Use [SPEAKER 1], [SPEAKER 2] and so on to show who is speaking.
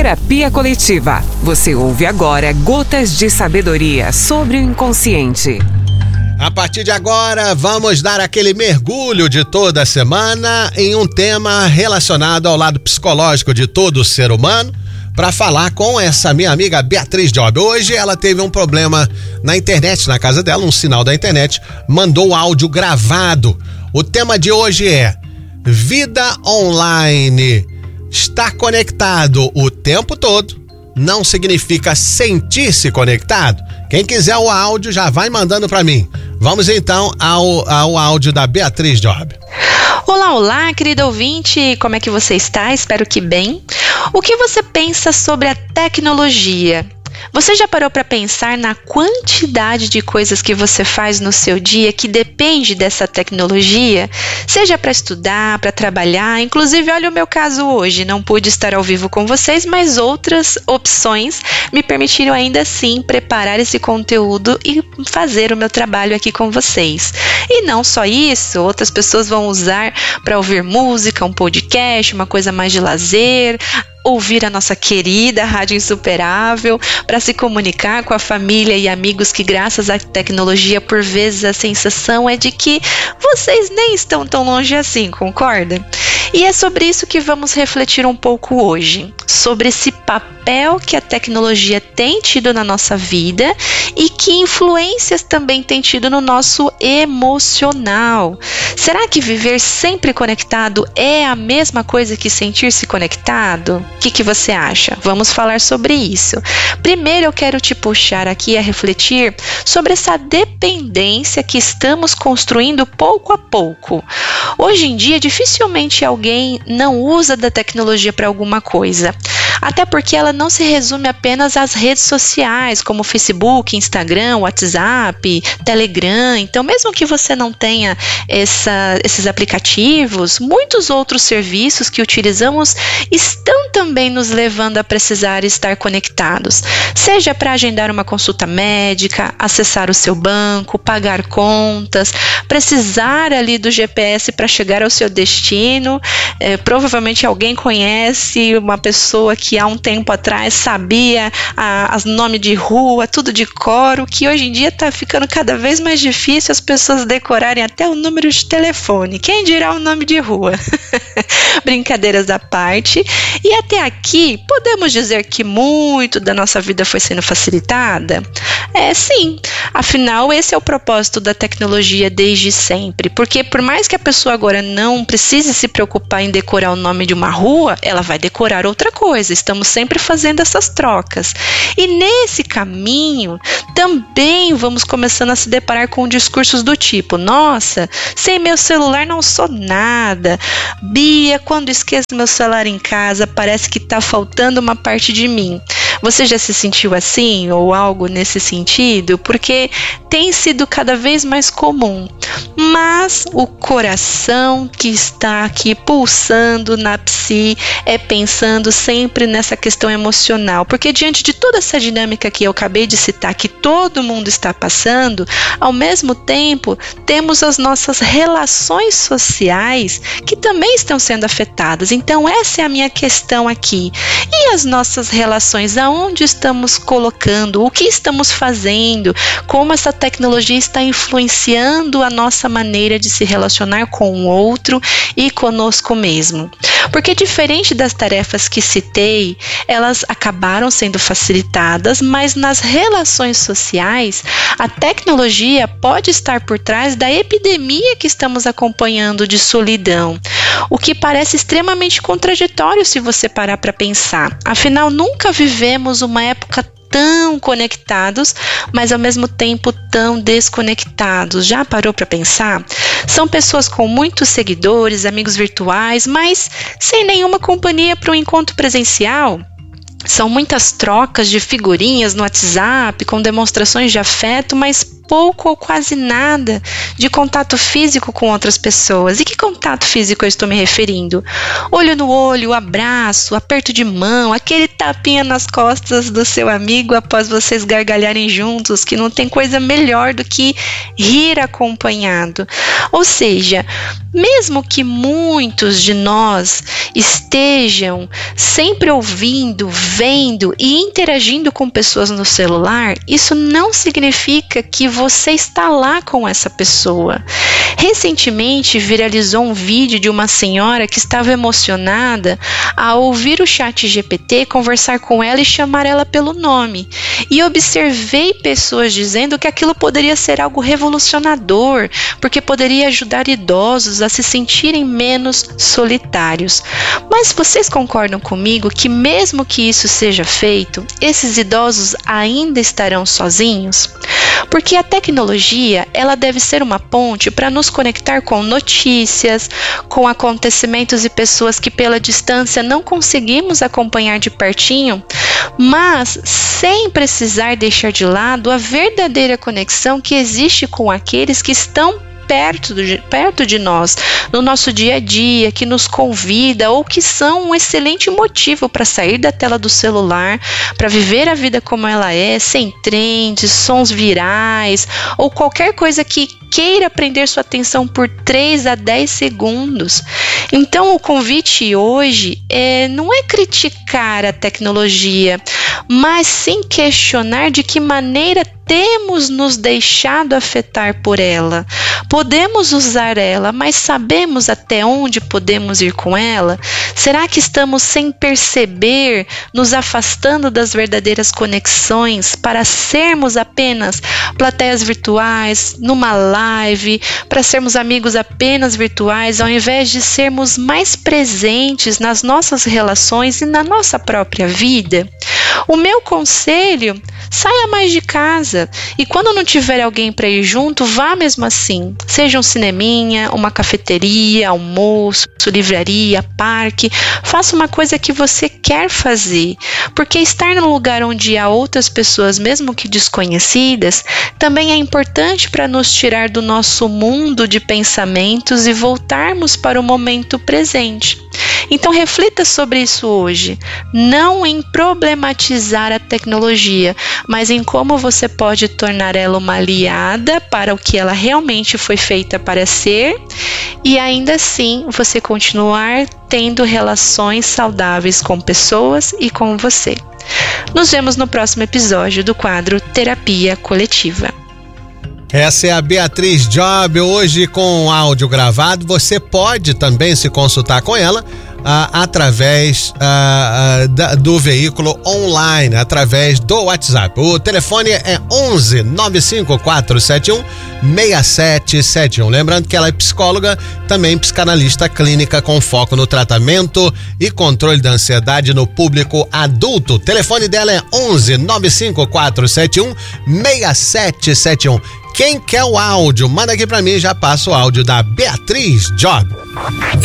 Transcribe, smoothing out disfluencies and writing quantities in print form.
[SPEAKER 1] Terapia Coletiva. Você ouve agora gotas de sabedoria sobre o inconsciente.
[SPEAKER 2] A partir de agora, vamos dar aquele mergulho de toda semana em um tema relacionado ao lado psicológico de todo ser humano, para falar com essa minha amiga Beatriz Job. Hoje ela teve um problema na internet, na casa dela, um sinal da internet, mandou áudio gravado. O tema de hoje é vida online. Estar conectado o tempo todo não significa sentir-se conectado? Quem quiser o áudio já vai mandando para mim. Vamos então ao áudio da Beatriz Job.
[SPEAKER 3] Olá, querido ouvinte, como é que você está? Espero que bem. O que você pensa sobre a tecnologia? Você já parou para pensar na quantidade de coisas que você faz no seu dia que depende dessa tecnologia? Seja para estudar, para trabalhar, inclusive olha o meu caso hoje, não pude estar ao vivo com vocês, mas outras opções me permitiram ainda assim preparar esse conteúdo e fazer o meu trabalho aqui com vocês. E não só isso, outras pessoas vão usar para ouvir música, um podcast, uma coisa mais de lazer, ouvir a nossa querida Rádio Insuperável, para se comunicar com a família e amigos que, graças à tecnologia, por vezes a sensação é de que vocês nem estão tão longe assim, concorda? E é sobre isso que vamos refletir um pouco hoje, sobre esse papel que a tecnologia tem tido na nossa vida e que influências também tem tido no nosso emocional. Será que viver sempre conectado é a mesma coisa que sentir-se conectado? O que você acha? Vamos falar sobre isso. Primeiro eu quero te puxar aqui a refletir sobre essa dependência que estamos construindo pouco a pouco. Hoje em dia, dificilmente alguém não usa da tecnologia para alguma coisa. Até porque ela não se resume apenas às redes sociais, como Facebook, Instagram, WhatsApp, Telegram. Então, mesmo que você não tenha esses aplicativos, muitos outros serviços que utilizamos estão também nos levando a precisar estar conectados. Seja para agendar uma consulta médica, acessar o seu banco, pagar contas, precisar ali do GPS para chegar ao seu destino. Provavelmente alguém conhece uma pessoa que há um tempo atrás sabia os nomes de rua, tudo de cor, o que hoje em dia está ficando cada vez mais difícil as pessoas decorarem até o número de telefone, quem dirá o nome de rua? Brincadeiras à parte. E até aqui, podemos dizer que muito da nossa vida foi sendo facilitada? Sim. Afinal, esse é o propósito da tecnologia desde sempre, porque por mais que a pessoa agora não precise se preocupar em decorar o nome de uma rua, ela vai decorar outra coisa. Estamos sempre fazendo essas trocas. E nesse caminho, também vamos começando a se deparar com discursos do tipo: nossa, sem meu celular não sou nada. Bia, quando esqueço meu celular em casa, parece que está faltando uma parte de mim. Você já se sentiu assim ou algo nesse sentido? Porque tem sido cada vez mais comum. Mas o coração que está aqui pulsando na psi é pensando sempre nessa questão emocional. Porque diante de toda essa dinâmica que eu acabei de citar, que todo mundo está passando, ao mesmo tempo temos as nossas relações sociais que também estão sendo afetadas. Então essa é a minha questão aqui. E as nossas relações, aonde estamos colocando, o que estamos fazendo, como essa tecnologia está influenciando a nossa maneira de se relacionar com o outro e conosco mesmo. Porque diferente das tarefas que citei, elas acabaram sendo facilitadas, mas nas relações sociais, a tecnologia pode estar por trás da epidemia que estamos acompanhando de solidão, o que parece extremamente contraditório se você parar para pensar. Afinal, nunca vivemos uma época tão conectados, mas ao mesmo tempo tão desconectados. Já parou para pensar? São pessoas com muitos seguidores, amigos virtuais, mas sem nenhuma companhia para um encontro presencial. São muitas trocas de figurinhas no WhatsApp, com demonstrações de afeto, mas pouco ou quase nada de contato físico com outras pessoas. E que contato físico eu estou me referindo? Olho no olho, abraço, aperto de mão, aquele tapinha nas costas do seu amigo após vocês gargalharem juntos, que não tem coisa melhor do que rir acompanhado. Ou seja, mesmo que muitos de nós estejam sempre ouvindo, vendo e interagindo com pessoas no celular, isso não significa que você está lá com essa pessoa. Recentemente viralizou um vídeo de uma senhora que estava emocionada ao ouvir o ChatGPT conversar com ela e chamar ela pelo nome. E observei pessoas dizendo que aquilo poderia ser algo revolucionador, porque poderia ajudar idosos a se sentirem menos solitários. Mas vocês concordam comigo que mesmo que isso seja feito, esses idosos ainda estarão sozinhos? Porque a tecnologia, ela deve ser uma ponte para nos conectar com notícias, com acontecimentos e pessoas que pela distância não conseguimos acompanhar de pertinho, mas sem precisar deixar de lado a verdadeira conexão que existe com aqueles que estão perto de nós, no nosso dia a dia, que nos convida ou que são um excelente motivo para sair da tela do celular, para viver a vida como ela é, sem trends, sons virais ou qualquer coisa que queira prender sua atenção por 3 a 10 segundos. Então o convite hoje não é criticar a tecnologia, mas sim questionar de que maneira temos nos deixado afetar por ela. Podemos usar ela, mas sabemos até onde podemos ir com ela? Será que estamos, sem perceber, nos afastando das verdadeiras conexões para sermos apenas plateias virtuais, numa live, para sermos amigos apenas virtuais, ao invés de sermos mais presentes nas nossas relações e na nossa própria vida? O meu conselho: saia mais de casa e quando não tiver alguém para ir junto, vá mesmo assim. Seja um cineminha, uma cafeteria, almoço, livraria, parque. Faça uma coisa que você quer fazer, porque estar num lugar onde há outras pessoas, mesmo que desconhecidas, também é importante para nos tirar do nosso mundo de pensamentos e voltarmos para o momento presente. Então reflita sobre isso hoje, não em problematizar a tecnologia, mas em como você pode tornar ela uma aliada para o que ela realmente foi feita para ser e ainda assim você continuar tendo relações saudáveis com pessoas e com você. Nos vemos no próximo episódio do quadro Terapia Coletiva.
[SPEAKER 2] Essa é a Beatriz Job, hoje com áudio gravado. Você pode também se consultar com ela através do veículo online, através do WhatsApp. O telefone é 11 95471 6771. Lembrando que ela é psicóloga, também psicanalista clínica com foco no tratamento e controle da ansiedade no público adulto. O telefone dela é 11 95471 6771. Quem quer o áudio, manda aqui pra mim, já passa o áudio da Beatriz Job.